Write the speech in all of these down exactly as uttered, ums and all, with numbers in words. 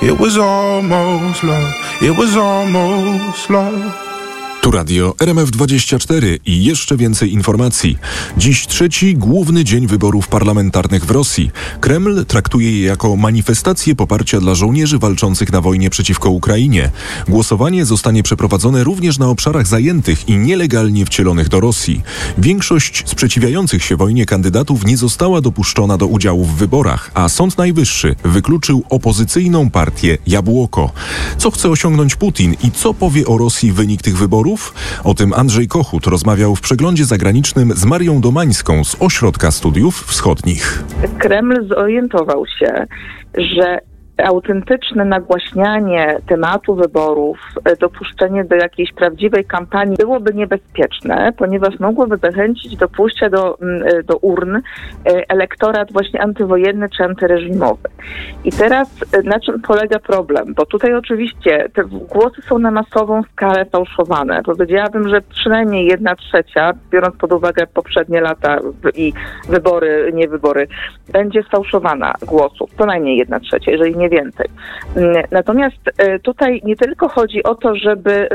It was almost love. It was almost love. Tu radio R M F dwadzieścia cztery i jeszcze więcej informacji. Dziś trzeci główny dzień wyborów parlamentarnych w Rosji. Kreml traktuje je jako manifestację poparcia dla żołnierzy walczących na wojnie przeciwko Ukrainie. Głosowanie zostanie przeprowadzone również na obszarach zajętych i nielegalnie wcielonych do Rosji. Większość sprzeciwiających się wojnie kandydatów nie została dopuszczona do udziału w wyborach, a Sąd Najwyższy wykluczył opozycyjną partię Jabłoko. Co chce osiągnąć Putin i co powie o Rosji wynik tych wyborów? O tym Andrzej Kochut rozmawiał w przeglądzie zagranicznym z Marią Domańską z Ośrodka Studiów Wschodnich. Kreml zorientował się, że autentyczne nagłaśnianie tematu wyborów, dopuszczenie do jakiejś prawdziwej kampanii byłoby niebezpieczne, ponieważ mogłoby zachęcić do pójścia do, do urn elektorat właśnie antywojenny czy antyreżimowy. I teraz na czym polega problem? Bo tutaj oczywiście te głosy są na masową skalę fałszowane. Powiedziałabym, że przynajmniej jedna trzecia, biorąc pod uwagę poprzednie lata i wybory, nie wybory, będzie sfałszowana głosów. Co najmniej jedna trzecia, jeżeli nie więcej. Natomiast tutaj nie tylko chodzi o to, żeby,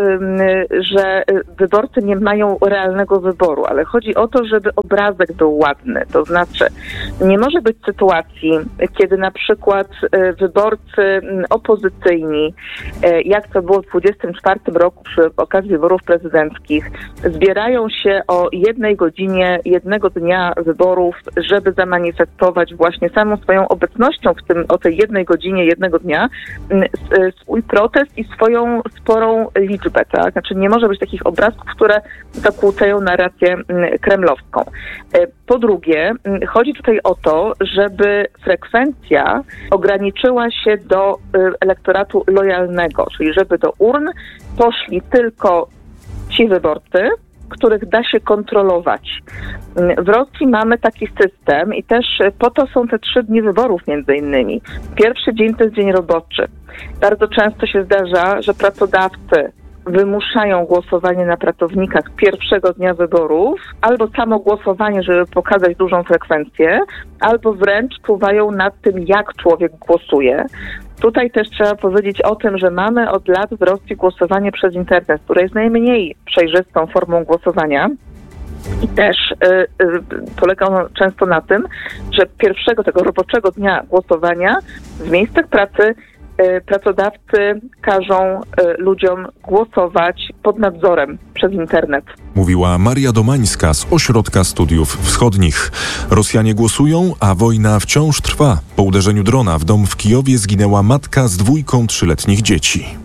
że wyborcy nie mają realnego wyboru, ale chodzi o to, żeby obrazek był ładny. To znaczy, nie może być sytuacji, kiedy na przykład wyborcy opozycyjni, jak to było w dwudziestym czwartym roku przy okazji wyborów prezydenckich, zbierają się o jednej godzinie, jednego dnia wyborów, żeby zamanifestować właśnie samą swoją obecnością w tym, o tej jednej godzinie, jednego dnia, swój protest i swoją sporą liczbę, tak? Znaczy nie może być takich obrazków, które zakłócają narrację kremlowską. Po drugie, chodzi tutaj o to, żeby frekwencja ograniczyła się do elektoratu lojalnego, czyli żeby do urn poszli tylko ci wyborcy, których da się kontrolować. W Rosji mamy taki system i też po to są te trzy dni wyborów między innymi. Pierwszy dzień to jest dzień roboczy. Bardzo często się zdarza, że pracodawcy wymuszają głosowanie na pracownikach pierwszego dnia wyborów, albo samo głosowanie, żeby pokazać dużą frekwencję, albo wręcz czuwają nad tym, jak człowiek głosuje. Tutaj też trzeba powiedzieć o tym, że mamy od lat w Rosji głosowanie przez internet, które jest najmniej przejrzystą formą głosowania. I też y, y, polega ono często na tym, że pierwszego tego roboczego dnia głosowania w miejscach pracy y, pracodawcy każą y, ludziom głosować pod nadzorem przez internet. Mówiła Maria Domańska z Ośrodka Studiów Wschodnich. Rosjanie głosują, a wojna wciąż trwa. Po uderzeniu drona w dom w Kijowie zginęła matka z dwójką trzyletnich dzieci.